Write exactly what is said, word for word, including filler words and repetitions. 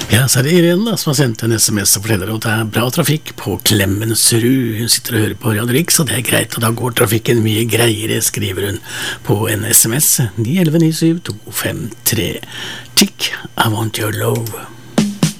Ja, så er det Irene da, som har sendt en sms og forteller at det er bra trafikk på Klemensrud. Hun sitter og hører på Radio Riks, og det er greit, og da går trafikken mye greiere, skriver hun på en sms. ni elleve ni syv to fem tre. Tick, I want your love.